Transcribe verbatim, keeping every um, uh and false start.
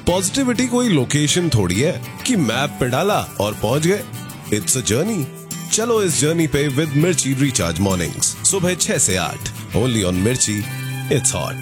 Positivity कोई location थोड़ी है कि मैप पे डाला और पहुंच गए। It's a journey. चलो इस जर्नी पे विद मिर्ची रिचार्ज मॉर्निंग्स सुबह छह से आठ ओनली ऑन मिर्ची। It's hot.